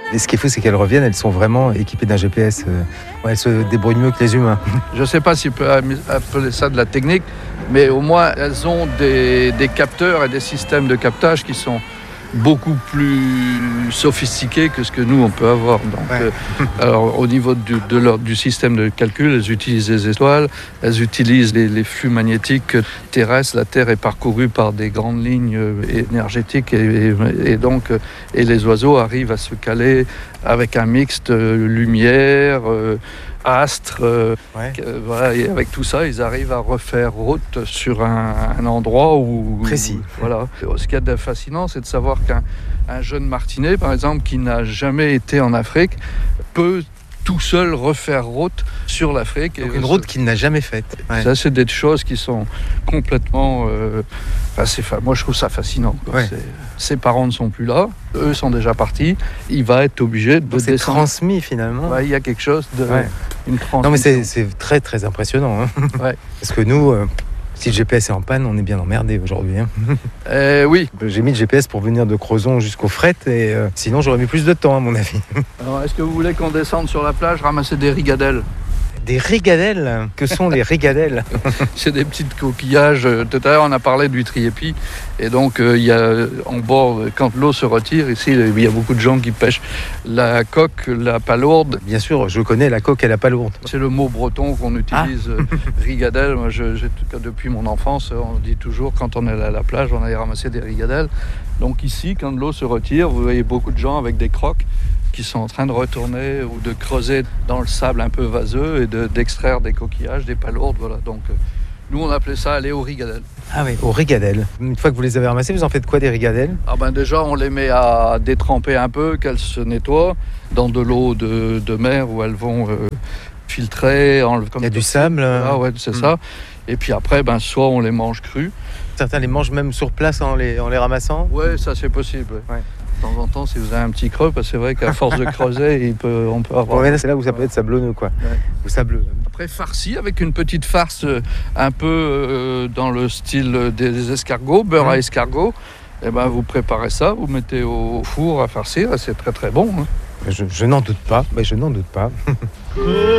Et ce qui est fou, c'est qu'elles reviennent, elles sont vraiment équipées d'un GPS. Elles se débrouillent mieux que les humains. Je ne sais pas si on peut appeler ça de la technique, mais au moins elles ont des capteurs et des systèmes de captage qui sont beaucoup plus sophistiqués que ce que nous on peut avoir. Donc, alors au niveau du système de calcul, elles utilisent les étoiles, elles utilisent les flux magnétiques terrestres. La Terre est parcourue par des grandes lignes énergétiques et donc les oiseaux arrivent à se caler avec un mixte lumière, astres. Voilà, et avec tout ça, ils arrivent à refaire route sur un endroit où précis. Voilà. Ce qu'il y a de fascinant, c'est de savoir qu'un jeune martinet, par exemple, qui n'a jamais été en Afrique, peut tout seul refaire route sur l'Afrique. Donc une route qu'il n'a jamais faite. Ouais. Ça, c'est des choses qui sont complètement... moi, je trouve ça fascinant. Ouais. Ses parents ne sont plus là. Eux sont déjà partis. Il va être obligé de c'est descendre. Transmis, finalement. Il y a quelque chose de... Une transmission. Non, mais c'est très, très impressionnant. Hein. Ouais. Parce que nous... Si le GPS est en panne, on est bien emmerdé aujourd'hui. Hein. Oui. J'ai mis le GPS pour venir de Crozon jusqu'au fret et sinon j'aurais mis plus de temps à mon avis. Alors, est-ce que vous voulez qu'on descende sur la plage ramasser des rigadelles ? Des rigadelles ? Que sont les rigadelles ? C'est des petites coquillages. Tout à l'heure, on a parlé d'huîtres yépi. Et donc, il y a en bord, quand l'eau se retire, ici, il y a beaucoup de gens qui pêchent la coque, la palourde. Bien sûr, je connais la coque et la palourde. C'est le mot breton qu'on utilise, rigadelle. Moi, depuis mon enfance, on dit toujours, quand on est à la plage, on allait ramasser des rigadelles. Donc ici, quand l'eau se retire, vous voyez beaucoup de gens avec des crocs qui sont en train de retourner ou de creuser dans le sable un peu vaseux et d'extraire des coquillages, des palourdes. Voilà. Donc, nous, on appelait ça aller aux rigadelles. Ah oui, aux rigadelles. Une fois que vous les avez ramassées, vous en faites quoi des rigadelles ? Déjà, on les met à détremper un peu, qu'elles se nettoient dans de l'eau de mer où elles vont filtrer. Il y a du sable. Ouais, c'est ça. Et puis après, soit on les mange crus. Certains les mangent même sur place en les ramassant ? Oui, ça c'est possible. Ouais. De temps en temps, si vous avez un petit creux, parce que c'est vrai qu'à force de creuser, on peut avoir... Ouais, c'est là où ça peut être sablonneux, quoi. Ouais. Ou sableux. Après, farci avec une petite farce un peu dans le style des escargots, beurre à escargot. Et vous préparez ça, vous mettez au four à farcir, et c'est très très bon. Hein. Je n'en doute pas, mais je n'en doute pas.